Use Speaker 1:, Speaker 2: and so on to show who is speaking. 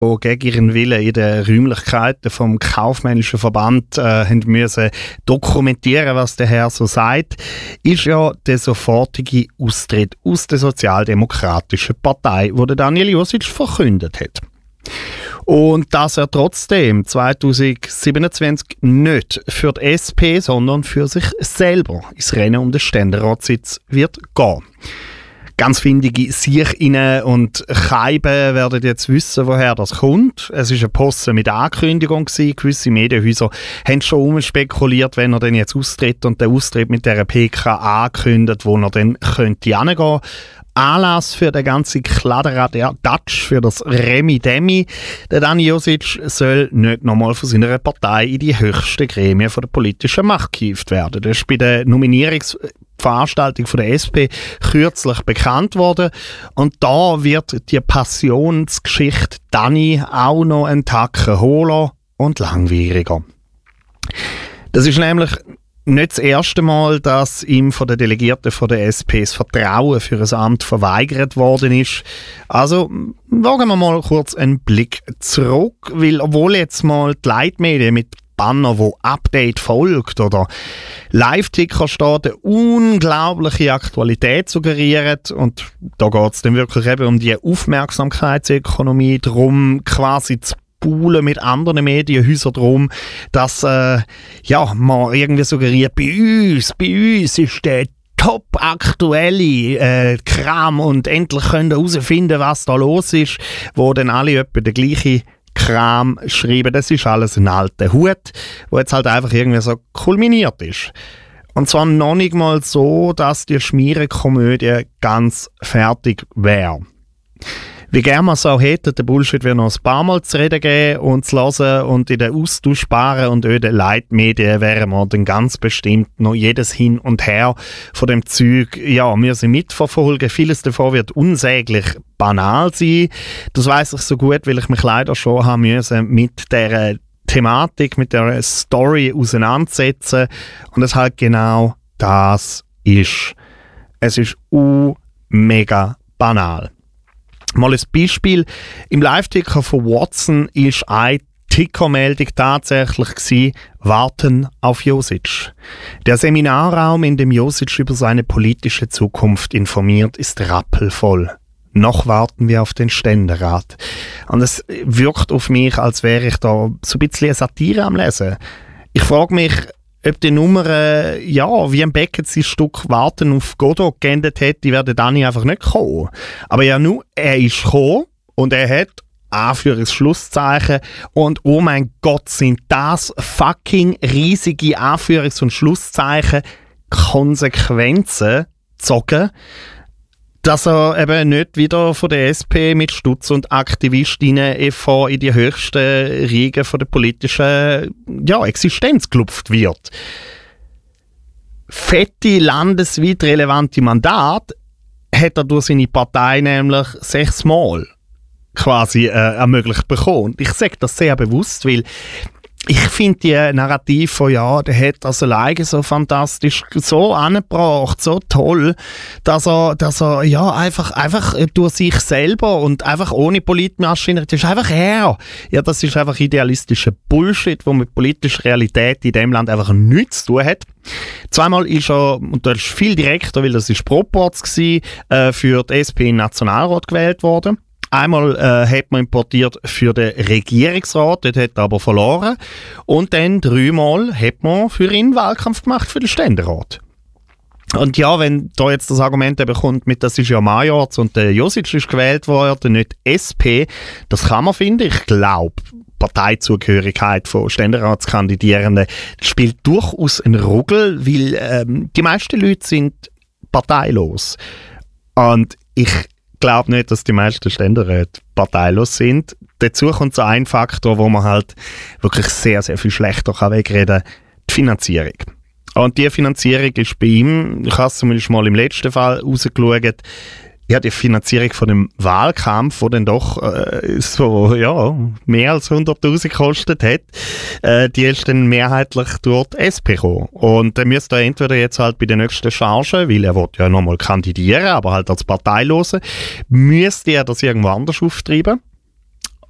Speaker 1: die gegen ihren Willen in den Räumlichkeiten vom kaufmännischen Verband haben müssen dokumentieren, was der Herr so sagt, ist ja der sofortige Austritt aus der Sozialdemokratischen Partei, wo der Daniel Josic verkündet hat. Und dass er trotzdem 2027 nicht für die SP, sondern für sich selber ins Rennen um den Ständeratssitz wird gehen. Ganz findige Siechinnen und Scheiben werden jetzt wissen, woher das kommt. Es war eine Posse mit Ankündigung gewesen. Gewisse Medienhäuser haben schon spekuliert, wenn er dann jetzt austritt und der Austritt mit dieser PK ankündigt, wo er dann könnte hingehen. Anlass für den ganzen Kladderadatsch, für das Remi-Demi. Der Dani Josic soll nicht nochmal von seiner Partei in die höchsten Gremien von der politischen Macht gehievt werden. Das ist bei der Nominierungsveranstaltung von der SP kürzlich bekannt worden. Und da wird die Passionsgeschichte Dani auch noch einen Tacken hohler und langwieriger. Das ist nämlich nicht das erste Mal, dass ihm von den Delegierten von der SP das Vertrauen für ein Amt verweigert worden ist. Also wagen wir mal kurz einen Blick zurück, weil obwohl jetzt mal die Leitmedien mit Banner, wo Update folgt oder Live-Ticker steht, eine unglaubliche Aktualität suggerieren. Und da geht es dann wirklich eben um die Aufmerksamkeitsökonomie, darum quasi zu buhlen mit anderen Medienhäusern drum, dass man irgendwie suggeriert, bei uns ist der top aktuelle Kram und endlich können wir herausfinden, was da los ist, wo dann alle etwa den gleichen Kram schreiben. Das ist alles ein alter Hut, der jetzt halt einfach irgendwie so kulminiert ist. Und zwar noch nicht mal so, dass die Schmierenkomödie ganz fertig wäre. Wie gerne man es auch hätte, der Bullshit wird noch ein paar Mal zu reden geben und zu hören und in den austauschbaren und öden Leitmedien wären wir dann ganz bestimmt noch jedes Hin und Her von dem Zeug, wir sind mitverfolgen. Vieles davon wird unsäglich banal sein. Das weiss ich so gut, weil ich mich leider schon haben müssen mit der Thematik, mit der Story auseinandersetzen und es halt genau das ist. Es ist mega banal. Mal ein Beispiel. Im Live-Ticker von Watson war eine Tickermeldung tatsächlich gewesen, Warten auf Josic. Der Seminarraum, in dem Josic über seine politische Zukunft informiert, ist rappelvoll. Noch warten wir auf den Ständerat. Und es wirkt auf mich, als wäre ich da so ein bisschen Satire am Lesen. Ich frage mich, ob die Nummer, wie ein Beckett sein Stück Warten auf Godot geendet hätte, die wäre Dani einfach nicht gekommen. Aber ja, nun, er ist gekommen und er hat Anführungs-Schlusszeichen und oh mein Gott, sind das fucking riesige Anführungs- und Schlusszeichen Konsequenzen gezogen, dass er eben nicht wieder von der SP mit Stutz und Aktivistinnen e.V. in die höchsten Riegen von der politischen Existenz gelupft wird. Fette landesweit relevante Mandate hat er durch seine Partei nämlich 6 Mal quasi ermöglicht bekommen. Und ich sage das sehr bewusst, weil ich finde die Narrative von der hat das alleine so fantastisch so angebracht, so toll, dass er einfach durch sich selber und einfach ohne Politmaschinerie, das ist einfach er. Ja, das ist einfach idealistischer Bullshit, wo mit politischer Realität in dem Land einfach nichts zu tun hat. Zweimal ist er, und das ist viel direkter, weil das ist Proporz gewesen, für die SP in den Nationalrat gewählt worden. Einmal hat man importiert für den Regierungsrat, dort hat er aber verloren. Und dann 3-mal hat man für ihn Wahlkampf gemacht für den Ständerat. Und ja, wenn da jetzt das Argument kommt, mit das ist ja Majorz und der Josic ist gewählt worden, nicht SP, das kann man finden. Ich glaube, Parteizugehörigkeit von Ständeratskandidierenden spielt durchaus einen Ruggel, weil die meisten Leute sind parteilos. Und ich glaube nicht, dass die meisten Ständeräte parteilos sind. Dazu kommt so ein Faktor, wo man halt wirklich sehr, sehr viel schlechter wegreden kann, die Finanzierung. Und die Finanzierung ist bei ihm, ich habe es zumindest mal im letzten Fall rausgeschaut, die Finanzierung von dem Wahlkampf, der dann doch mehr als 100'000 gekostet hat, die ist dann mehrheitlich durch die SP gekommen. Und dann müsste er entweder jetzt halt bei der nächsten Charge, weil er will ja nochmal kandidieren, aber halt als Parteilose, müsste er das irgendwo anders auftreiben.